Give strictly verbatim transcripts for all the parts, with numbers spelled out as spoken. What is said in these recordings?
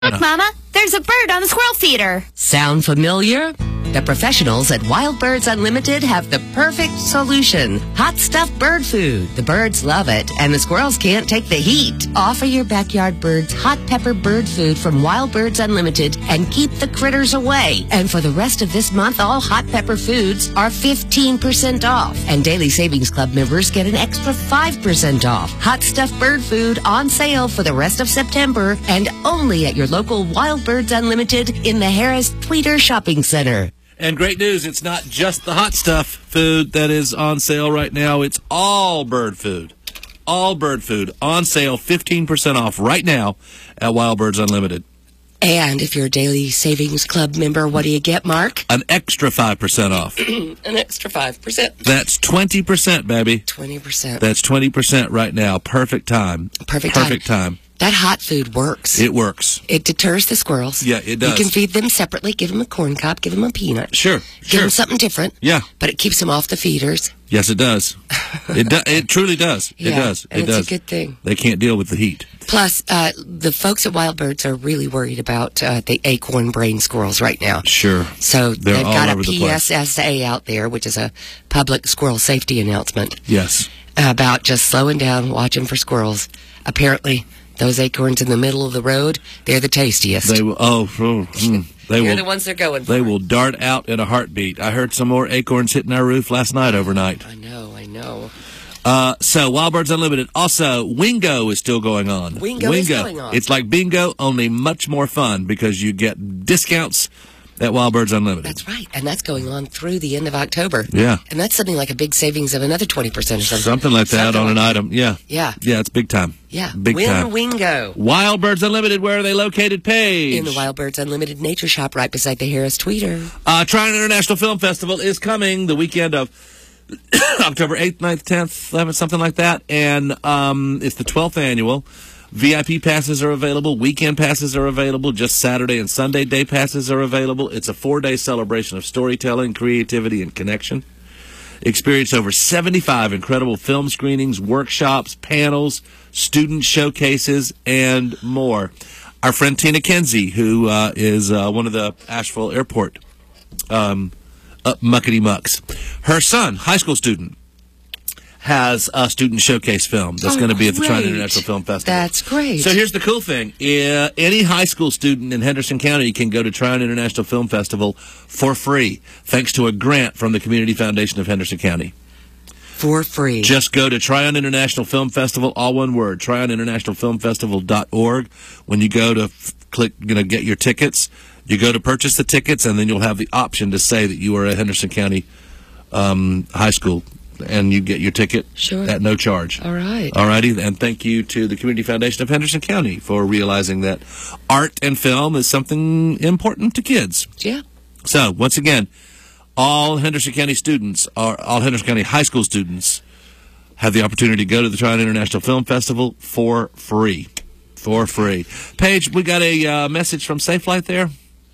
Look, Mama, there's a bird on the squirrel feeder. Sound familiar? The professionals at Wild Birds Unlimited have the perfect solution. Hot stuffed bird food. The birds love it, and the squirrels can't take the heat. Offer your backyard birds hot pepper bird food from Wild Birds Unlimited and keep the critters away. And for the rest of this month, all hot pepper foods are fifteen percent off. And Daily Savings Club members get an extra five percent off. Hot stuffed bird food on sale for the rest of September and only at your local Wild Birds Unlimited in the Harris Tweeter Shopping Center. And great news, it's not just the hot stuff food that is on sale right now. It's all bird food. All bird food on sale, fifteen percent off right now at Wild Birds Unlimited. And if you're a Daily Savings Club member, what do you get, Mark? An extra five percent off. An extra five percent. That's twenty percent, baby. twenty percent. That's twenty percent right now. Perfect time. Perfect time. Perfect time. That hot food works. It works. It deters the squirrels. Yeah, it does. You can feed them separately. Give them a corn cob. Give them a peanut. Sure, Give sure. them something different. Yeah. But it keeps them off the feeders. Yes, it does. It do, It truly does. It Yeah, does. and It it's does. a good thing. They can't deal with the heat. Plus, uh, the folks at Wild Birds are really worried about uh, the acorn brain squirrels right now. Sure. So They're they've all got a over the P place. S S A out there, which is a public squirrel safety announcement Yes. about just slowing down, watching for squirrels. Apparently, those acorns in the middle of the road, they're the tastiest. They will. Oh, oh, mm, they They're will. the ones they're going for. They will dart out in a heartbeat. I heard some more acorns hitting our roof last night overnight. I know, I know. Uh, so, Wild Birds Unlimited. Also, Wingo is still going on. Wingo is going on. It's like bingo, only much more fun because you get discounts at Wild Birds Unlimited. That's right. And that's going on through the end of October. Yeah. And that's something like a big savings of another twenty percent or something. Something like that Something on an like item. Yeah. Yeah. Yeah, it's big time. Yeah. Big Win time. Wingo. Wild Birds Unlimited, where are they located, Paige? In the Wild Birds Unlimited Nature Shop right beside the Harris Tweeter. Uh, Tryon International Film Festival is coming the weekend of October eighth, ninth, tenth, eleventh, something like that. And um, it's the twelfth annual. V I P passes are available. Weekend passes are available. Just Saturday and Sunday day passes are available. It's a four-day celebration of storytelling, creativity, and connection. Experience over seventy-five incredible film screenings, workshops, panels, student showcases, and more. Our friend Tina Kenzie, who uh, is uh, one of the Asheville Airport um, uh, muckety mucks, her son, high school student, has a student showcase film that's Oh, going to be at the Tryon great. International Film Festival. That's great. So here's the cool thing. Uh, any high school student in Henderson County can go to Tryon International Film Festival for free, thanks to a grant from the Community Foundation of Henderson County. For free. Just go to Tryon International Film Festival, all one word, tryon international film festival dot org. When you go to f- click, you know, get your tickets, you go to purchase the tickets, and then you'll have the option to say that you are a Henderson County um, high school, and you get your ticket Sure. at no charge. All right. All righty, and thank you to the Community Foundation of Henderson County for realizing that art and film is something important to kids. Yeah. So, once again, all Henderson County students, are, all Henderson County high school students, have the opportunity to go to the Tryon International Film Festival for free. For free. Paige, we got a uh, message from Safe Flight there.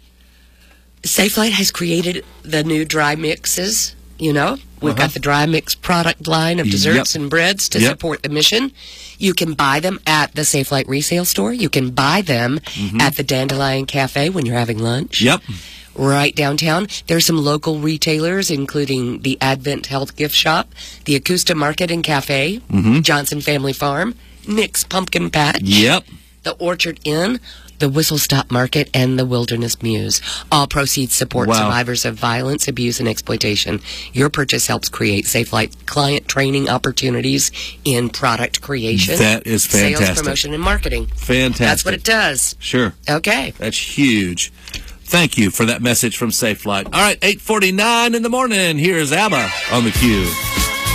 SafeLight has created the new dry mixes. You know, we've Uh-huh. got the dry mix product line of desserts Yep. and breads to Yep. support the mission. You can buy them at the SafeLight resale store. You can buy them at the Dandelion Cafe when you're having lunch. Yep. Right downtown. There's some local retailers, including the Advent Health Gift Shop, the Acosta Market and Cafe, Johnson Family Farm, Nick's Pumpkin Patch, Yep. the Orchard Inn, the Whistle Stop Market, and the Wilderness Muse. All proceeds support Wow. survivors of violence, abuse, and exploitation. Your purchase helps create SafeLight client training opportunities in product creation, That is sales, fantastic. promotion, and marketing. Fantastic. That's what it does. Sure. Okay. That's huge. Thank you for that message from Safe Flight. All right, eight forty-nine in the morning. Here's ABBA on the Cue.